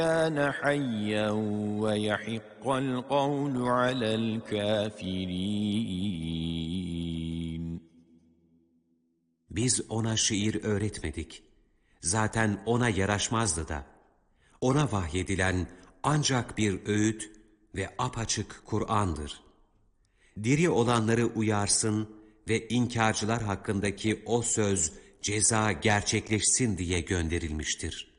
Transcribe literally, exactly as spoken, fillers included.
كَانَ حَيًّا وَيَحِقَّ الْقَوْلُ عَلَى الْكَافِرِينَ. Biz ona şiir öğretmedik. Zaten ona yaraşmazdı da. Ona vahyedilen ancak bir öğüt ve apaçık Kur'an'dır. Diri olanları uyarsın ve inkarcılar hakkındaki o söz, ceza gerçekleşsin diye gönderilmiştir.